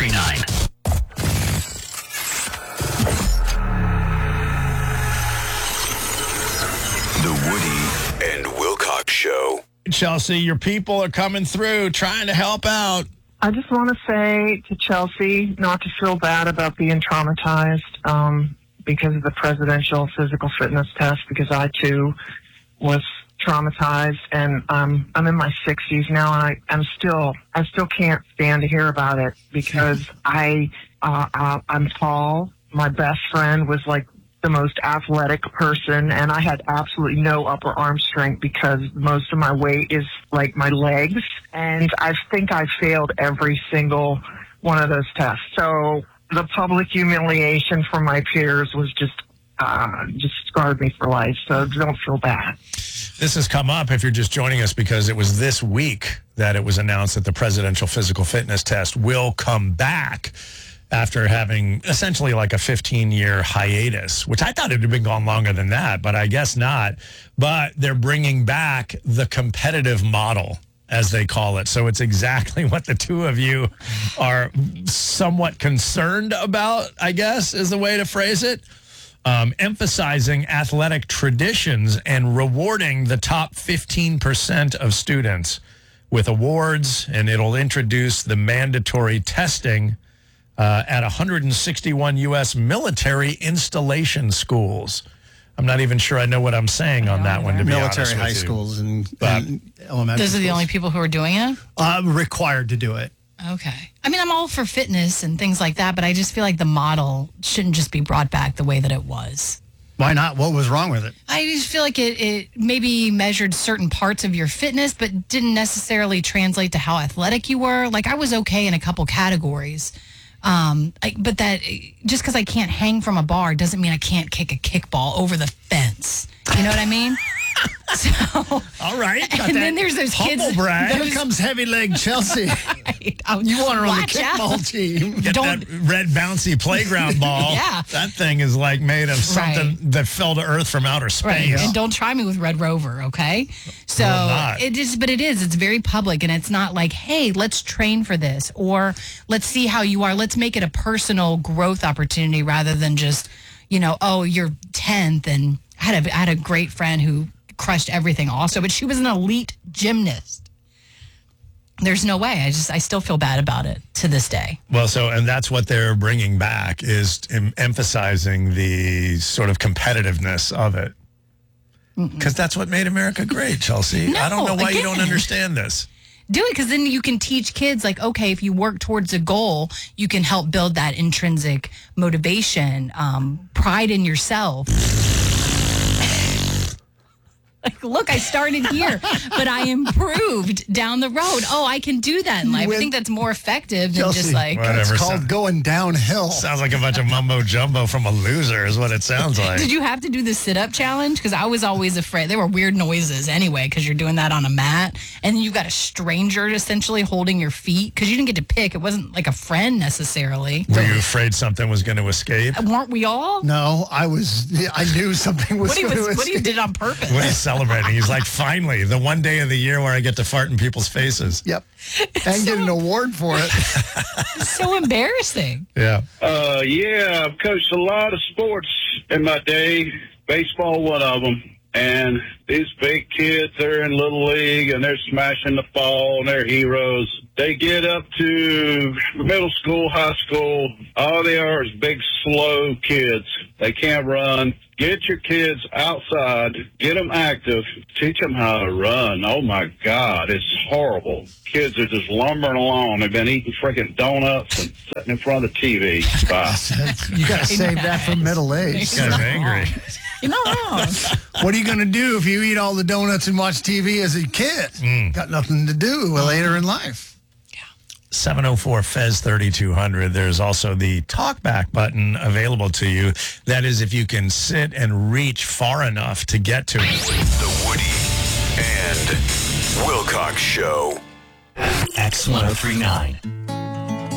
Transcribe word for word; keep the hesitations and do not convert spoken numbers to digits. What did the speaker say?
three nine. The Woody and Wilcox Show. Chelsea, your people are coming through trying to help out. I just want to say to Chelsea not to feel bad about being traumatized um, because of the presidential physical fitness test, because I, too, was traumatized, and um, I'm in my sixties now, and I, I'm still, I still can't stand to hear about it because I, uh, uh, I'm tall. My best friend was like the most athletic person, and I had absolutely no upper arm strength because most of my weight is like my legs, and I think I failed every single one of those tests. So the public humiliation from my peers was just uh, just scarred me for life. So don't feel bad. This has come up if you're just joining us because it was this week that it was announced that the presidential physical fitness test will come back after having essentially like a fifteen-year hiatus, which I thought it had been gone longer than that, but I guess not. But they're bringing back the competitive model, as they call it. So it's exactly what the two of you are somewhat concerned about, I guess, is the way to phrase it. Um, emphasizing athletic traditions and rewarding the top fifteen percent of students with awards, and it'll introduce the mandatory testing Uh, at one hundred sixty-one U S military installation schools. I'm not even sure I know what I'm saying on that one, to be military honest with high you. schools and, But and elementary Those are the schools. only people who are doing it? Uh, required to do it. Okay. I mean, I'm all for fitness and things like that, but I just feel like the model shouldn't just be brought back the way that it was. Why not? What was wrong with it? I just feel like it, it maybe measured certain parts of your fitness, but didn't necessarily translate to how athletic you were. Like, I was okay in a couple categories. Um, I, but that just because I can't hang from a bar doesn't mean I can't kick a kickball over the fence. You know what I mean? So, all right. And then there's those kids. Brag. Here comes heavy leg Chelsea. Right. Oh, You want her on the watch kickball out. team. Get Don't- that red bouncy playground ball. Yeah. That thing is like made of something Right. that fell to earth from outer Right. space. And don't try me with Red Rover, okay? So Will not. it is, but it is. It's very public, and it's not like, hey, let's train for this, or let's see how you are. Let's make it a personal growth opportunity rather than just, you know, oh, you're tenth. And I had a, I had a great friend who crushed everything also, but she was an elite gymnast. There's no way. I just, I still feel bad about it to this day. Well, so, and that's what they're bringing back is em- emphasizing the sort of competitiveness of it. Because that's what made America great, Chelsea. No, I don't know why you don't again. understand this. Do it, because then you can teach kids, like, okay, if you work towards a goal, you can help build that intrinsic motivation, um, pride in yourself. Like, look, I started here, but I improved down the road. Oh, I can do that in life. I think that's more effective than Chelsea, just like... Whatever. It's called going downhill. Sounds like a bunch of mumbo jumbo from a loser is what it sounds like. Did you have to do the sit-up challenge? Because I was always afraid. There were weird noises anyway, because you're doing that on a mat. And then you've got a stranger essentially holding your feet, because you didn't get to pick. It wasn't like a friend necessarily. Were you afraid something was going to escape? Weren't we all? No, I was. I knew something was What he going was, to what he did on purpose. What he's celebrating. He's like, finally, the one day of the year where I get to fart in people's faces. Yep. And get an award for it. It's so embarrassing. Yeah. Uh, yeah, I've coached a lot of sports in my day. Baseball, one of them. And these big kids, they're in Little League, and they're smashing the ball, and they're heroes. They get up to middle school, high school. All they are is big, slow kids. They can't run. Get your kids outside. Get them active. Teach them how to run. Oh, my God. It's horrible. Kids are just lumbering along. They've been eating freaking donuts and sitting in front of the T V. Bye. You got to save that for middle age. Kind of angry. You're not wrong. What are you going to do if you eat all the donuts and watch T V as a kid? Mm. Got nothing to do later in life. seven oh four F E Z thirty-two hundred. There's also the talkback button available to you. That is if you can sit and reach far enough to get to it. The Woody and Wilcox Show. X ten thirty-nine.